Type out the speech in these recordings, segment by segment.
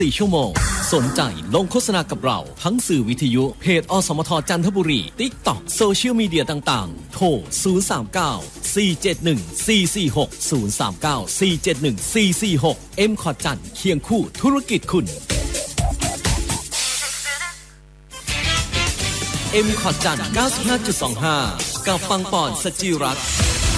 4 ชั่วโมงสนใจลงโฆษณากับเราทั้งสื่อวิทยุเพจอสมทจันทบุรี TikTok โซเชียลมีเดียต่างๆโทร039-471-446 039-471-446 Mcot จันเคียงคู่ธุรกิจคุณMcot จัน 95.25 กับปังปอนสจิรัตน์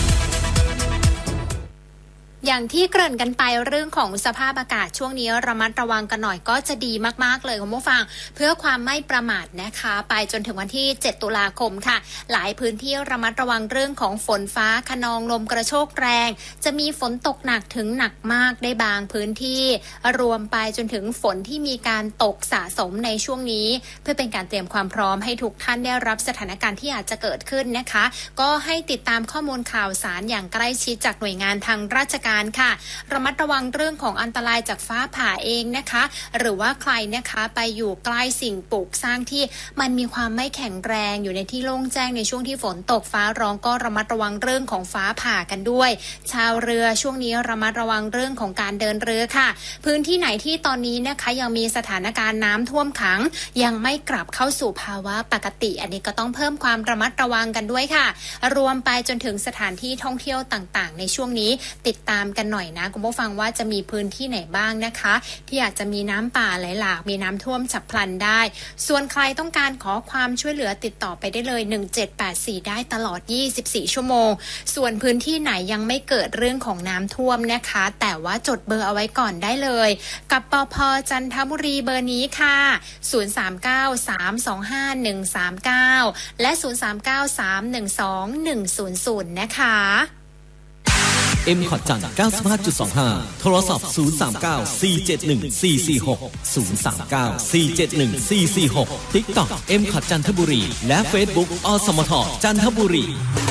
อย่างที่เกริ่นกันไปเรื่องของสภาพอากาศช่วงนี้ระมัดระวังกันหน่อยก็จะดีมากๆเลยคุณผู้ฟังเพื่อความไม่ประมาทนะคะไปจนถึงวันที่7ตุลาคมค่ะหลายพื้นที่ระมัดระวังเรื่องของฝนฟ้าคะนองลมกระโชกแรงจะมีฝนตกหนักถึงหนักมากได้บางพื้นที่รวมไปจนถึงฝนที่มีการตกสะสมในช่วงนี้เพื่อเป็นการเตรียมความพร้อมให้ทุกท่านได้รับสถานการณ์ที่อาจจะเกิดขึ้นนะคะก็ให้ติดตามข้อมูลข่าวสารอย่างใกล้ชิดจากหน่วยงานทางราชการค่ะระมัดระวังเรื่องของอันตรายจากฟ้าผ่าเองนะคะหรือว่าใครนะคะไปอยู่ใกล้สิ่งปลูกสร้างที่มันมีความไม่แข็งแรงอยู่ในที่โล่งแจ้งในช่วงที่ฝนตกฟ้าร้องก็ระมัดระวังเรื่องของฟ้าผ่ากันด้วยชาวเรือช่วงนี้ระมัดระวังเรื่องของการเดินเรือค่ะพื้นที่ไหนที่ตอนนี้นะคะยังมีสถานการณ์น้ำท่วมขังยังไม่กลับเข้าสู่ภาวะปกติอันนี้ก็ต้องเพิ่มความระมัดระวังกันด้วยค่ะรวมไปจนถึงสถานที่ท่องเที่ยวต่างๆในช่วงนี้ติดตามกันหน่อยนะคุณผู้ฟังว่าจะมีพื้นที่ไหนบ้างนะคะที่อาจจะมีน้ำป่าไหลหลากมีน้ำท่วมฉับพลันได้ส่วนใครต้องการขอความช่วยเหลือติดต่อไปได้เลย1784ได้ตลอด24ชั่วโมงส่วนพื้นที่ไหนยังไม่เกิดเรื่องของน้ำท่วมนะคะแต่ว่าจดเบอร์เอาไว้ก่อนได้เลยกับปภ.จันทบุรีเบอร์นี้ค่ะ039-325-139และ039-312-100นะคะ Mcot จัน 95.25 โทรศัพท์ 039-471-446 039-471-446 TikTok Mcot จันทบุรีและ Facebook อสมทจันทบุรี